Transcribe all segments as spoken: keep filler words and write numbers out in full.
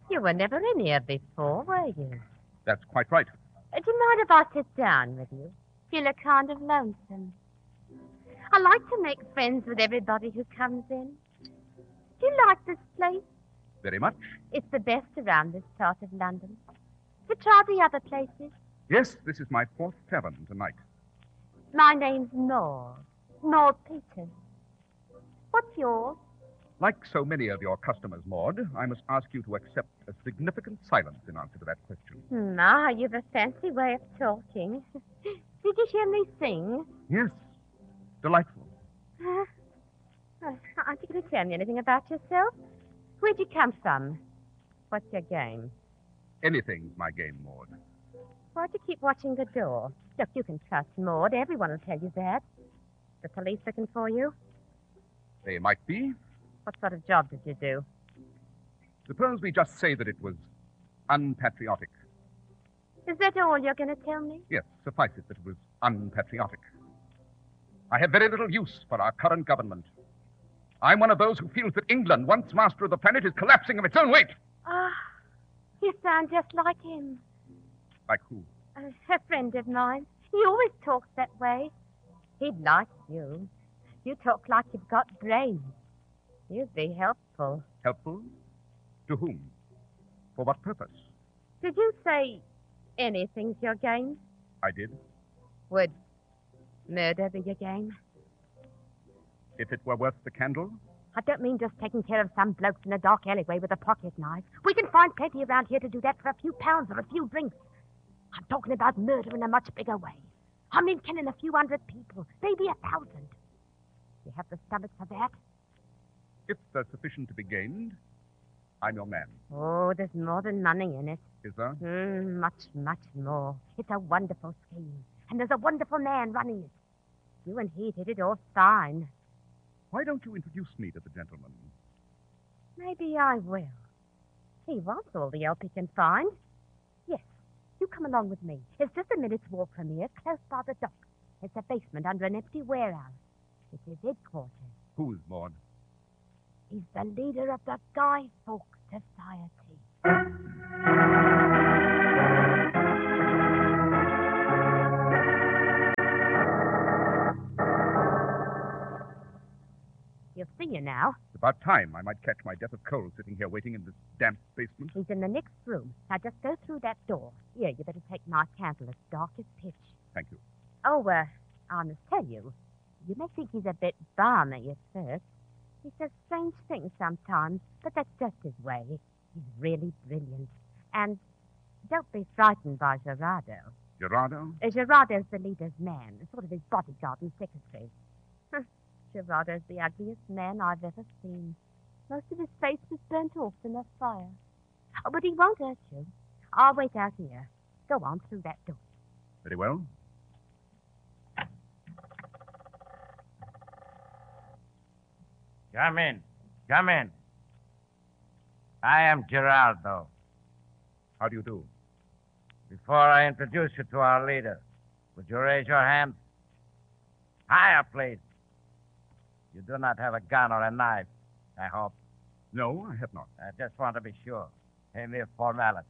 You were never in here before, were you? That's quite right. Uh, do you mind if I sit down with you? You look kind of lonesome. I like to make friends with everybody who comes in. Do you like this place? Very much. It's the best around this part of London. Have you tried the other places? Yes, this is my fourth tavern tonight. My name's Maud. Maud Peters. What's yours? Like so many of your customers, Maud, I must ask you to accept a significant silence in answer to that question. My, you've a fancy way of talking. Did you hear me sing? Yes. Delightful. Uh, uh, aren't you going to tell me anything about yourself? Where'd you come from? What's your game? Anything's my game, Maud. Why'd you keep watching the door? Look, you can trust Maud. Everyone will tell you that. The police looking for you? They might be. What sort of job did you do? Suppose we just say that it was unpatriotic. Is that all you're going to tell me? Yes, suffice it that it was unpatriotic. I have very little use for our current government. I'm one of those who feels that England, once master of the planet, is collapsing of its own weight. Ah, you sound just like him. Like who? Uh, a friend of mine. He always talks that way. He'd like you. You talk like you've got brains. You'd be helpful. Helpful? To whom? For what purpose? Did you say anything's your game? I did. Would murder be your game? If it were worth the candle? I don't mean just taking care of some blokes in a dark alleyway with a pocket knife. We can find plenty around here to do that for a few pounds or a few drinks. I'm talking about murder in a much bigger way. I mean killing a few hundred people, maybe a thousand. You have the stomach for that? If there's sufficient to be gained, I'm your man. Oh, there's more than money in it. Is there? Mm, much, much more. It's a wonderful scheme. And there's a wonderful man running it. You and he did it all fine. Why don't you introduce me to the gentleman? Maybe I will. He wants all the help he can find. Yes, you come along with me. It's just a minute's walk from here, close by the dock. It's a basement under an empty warehouse. It's his headquarters. Who's Maud? He's the leader of the Guy Fawkes Society. You'll see you now. It's about time. I might catch my death of cold sitting here waiting in this damp basement. He's in the next room. Now just go through that door. Here, you better take my candle. It's dark as pitch. Thank you. Oh, uh, I must tell you, you may think he's a bit balmy at first. He says strange things sometimes, but that's just his way. He's really brilliant. And don't be frightened by Gerardo. Gerardo? Uh, Gerardo's the leader's man, sort of his bodyguard and secretary. Gerardo's the ugliest man I've ever seen. Most of his face was burnt off in a fire. Oh, but he won't hurt you. I'll wait out here. Go on through that door. Very well. Come in. Come in. I am Gerardo. How do you do? Before I introduce you to our leader, would you raise your hand? Higher, please. You do not have a gun or a knife, I hope. No, I have not. I just want to be sure. A mere formality.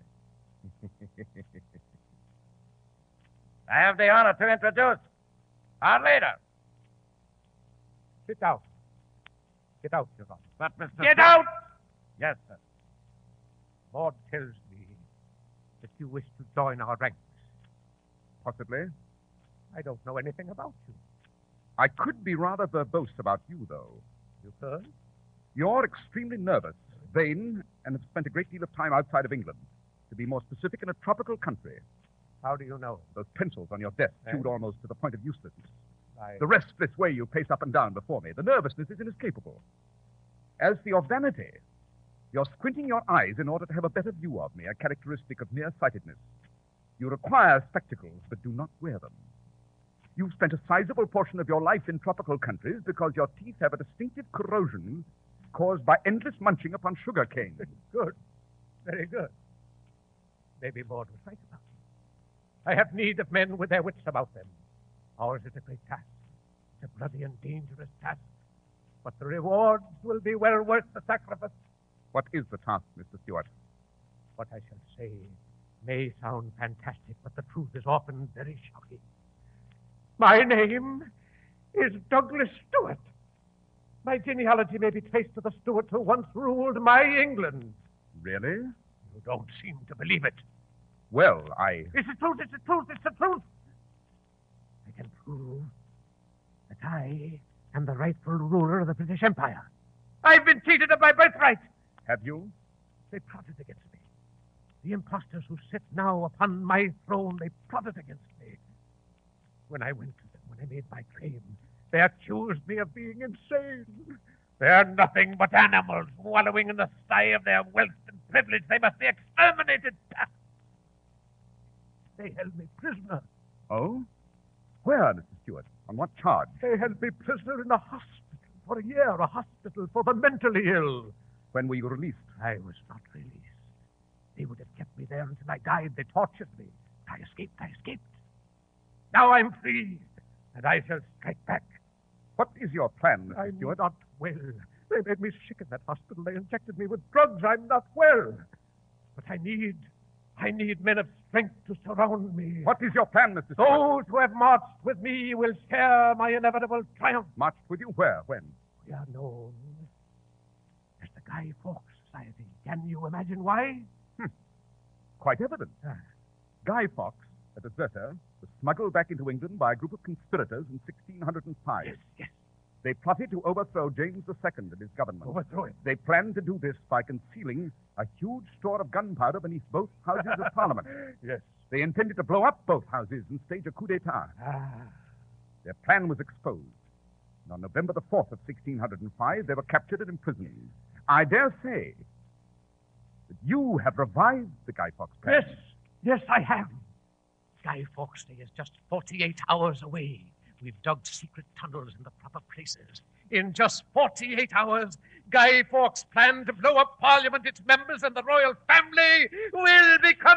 I have the honor to introduce our leader. Sit down. Get out, Your Honor. But, Mister Get Fo- out! Yes, sir. Maud tells me that you wish to join our ranks. Possibly. I don't know anything about you. I could be rather verbose about you, though. You heard? You're extremely nervous, vain, and have spent a great deal of time outside of England. To be more specific, in a tropical country. How do you know? Those pencils on your desk, Eh? chewed almost to the point of uselessness. I... The restless way you pace up and down before me. The nervousness is inescapable. As for your vanity, you're squinting your eyes in order to have a better view of me, a characteristic of nearsightedness. You require spectacles, but do not wear them. You've spent a sizable portion of your life in tropical countries because your teeth have a distinctive corrosion caused by endless munching upon sugar cane. Good. Very good. Maybe Maud was right about me. I have need of men with their wits about them. Ours is a great task. It's a bloody and dangerous task. But the rewards will be well worth the sacrifice. What is the task, Mister Stewart? What I shall say may sound fantastic, but the truth is often very shocking. My name is Douglas Stewart. My genealogy may be traced to the Stuarts who once ruled my England. Really? You don't seem to believe it. Well, I... It's the truth, it's the truth, it's the truth. I can prove that I am the rightful ruler of the British Empire. I've been cheated of my birthright. Have you? They plotted against me. The impostors who sit now upon my throne, they plotted against me. When I went to them, when I made my claim, they accused me of being insane. They're nothing but animals wallowing in the sty of their wealth and privilege. They must be exterminated. They held me prisoner. Oh? Where, Mister Stewart? On what charge? They held me prisoner in a hospital for a year, a hospital for the mentally ill. When were you released? I was not released. They would have kept me there until I died. They tortured me. I escaped, I escaped. Now I'm free, and I shall strike back. What is your plan, Mister I'm Stewart? not well. They made me sick in that hospital. They injected me with drugs. I'm not well. But I need, I need men of strength to surround me. What is your plan, Mister Stewart? Those who have marched with me will share my inevitable triumph. Marched with you where? When? We are known as the Guy Fawkes Society. Can you imagine why? Quite evident. Ah. Guy Fawkes, a deserter, was smuggled back into England by a group of conspirators in sixteen oh five. Yes, yes. They plotted to overthrow James the Second and his government. Overthrow him. They planned to do this by concealing a huge store of gunpowder beneath both houses of Parliament. Yes. They intended to blow up both houses and stage a coup d'etat. Ah. Their plan was exposed. And on November the fourth of sixteen oh five, they were captured and imprisoned. I dare say that you have revived the Guy Fawkes plan. Yes, yes, I have. Guy Fawkes Day is just forty-eight hours away. We've dug secret tunnels in the proper places. In just forty-eight hours, Guy Fawkes' plan to blow up Parliament, its members, and the royal family will become